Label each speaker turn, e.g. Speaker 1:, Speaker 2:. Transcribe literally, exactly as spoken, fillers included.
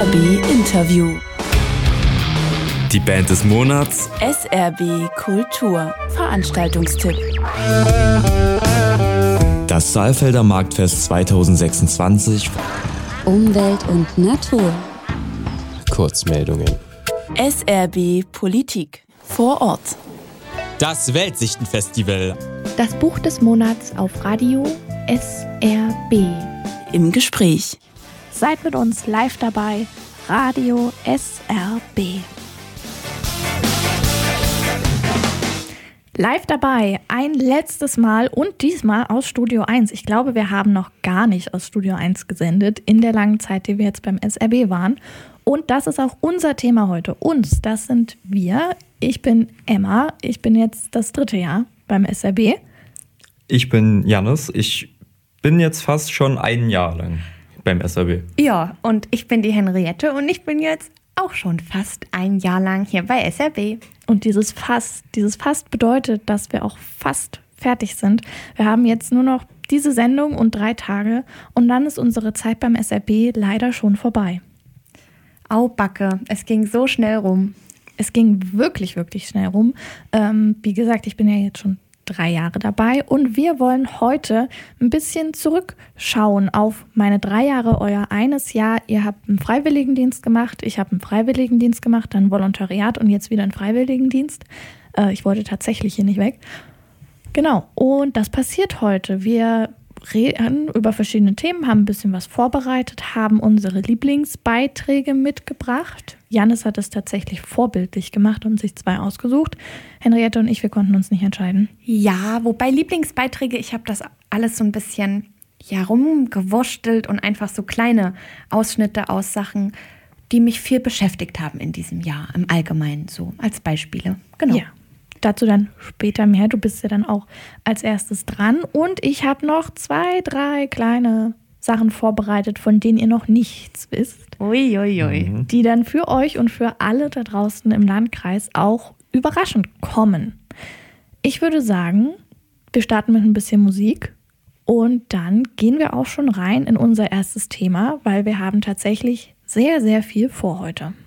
Speaker 1: R B Interview.
Speaker 2: Die Band des Monats.
Speaker 1: S R B Kultur. Veranstaltungstipp.
Speaker 2: Das Saalfelder Marktfest zweitausendsechsundzwanzig.
Speaker 3: Umwelt und Natur.
Speaker 4: Kurzmeldungen.
Speaker 1: S R B Politik. Vor Ort.
Speaker 2: Das Weltsichtenfestival.
Speaker 5: Das Buch des Monats auf Radio S R B.
Speaker 1: Im Gespräch.
Speaker 5: Seid mit uns live dabei. Radio S R B. Live dabei, ein letztes Mal und diesmal aus Studio eins. Ich glaube, wir haben noch gar nicht aus Studio eins gesendet in der langen Zeit, die wir jetzt beim S R B waren. Und das ist auch unser Thema heute. Uns, das sind wir. Ich bin Emma, ich bin jetzt das dritte Jahr beim S R B.
Speaker 6: Ich bin Jannis, ich bin jetzt fast schon ein Jahr lang beim S R B.
Speaker 7: Ja, und ich bin die Henriette und ich bin jetzt auch schon fast ein Jahr lang hier bei S R B.
Speaker 5: Und dieses fast, dieses fast bedeutet, dass wir auch fast fertig sind. Wir haben jetzt nur noch diese Sendung und drei Tage und dann ist unsere Zeit beim S R B leider schon vorbei.
Speaker 7: Au Backe, es ging so schnell rum.
Speaker 5: Es ging wirklich, wirklich schnell rum. Ähm, wie gesagt, ich bin ja jetzt schon drei Jahre dabei und wir wollen heute ein bisschen zurückschauen auf meine drei Jahre, euer eines Jahr. Ihr habt einen Freiwilligendienst gemacht, ich habe einen Freiwilligendienst gemacht, dann Volontariat und jetzt wieder einen Freiwilligendienst. Äh, ich wollte tatsächlich hier nicht weg. Genau, und das passiert heute. Wir reden über verschiedene Themen, haben ein bisschen was vorbereitet, haben unsere Lieblingsbeiträge mitgebracht. Jannis hat es tatsächlich vorbildlich gemacht und sich zwei ausgesucht. Henriette und ich, wir konnten uns nicht entscheiden.
Speaker 7: Ja, wobei Lieblingsbeiträge, ich habe das alles so ein bisschen ja, rumgewurstelt und einfach so kleine Ausschnitte aus Sachen, die mich viel beschäftigt haben in diesem Jahr, im Allgemeinen so als Beispiele. Genau.
Speaker 5: Ja. Dazu dann später mehr. Du bist ja dann auch als erstes dran. Und ich habe noch zwei, drei kleine Sachen vorbereitet, von denen ihr noch nichts wisst.
Speaker 7: Ui, ui, ui.
Speaker 5: Mhm. Die dann für euch und für alle da draußen im Landkreis auch überraschend kommen. Ich würde sagen, wir starten mit ein bisschen Musik. Und dann gehen wir auch schon rein in unser erstes Thema, weil wir haben tatsächlich sehr, sehr viel vor heute.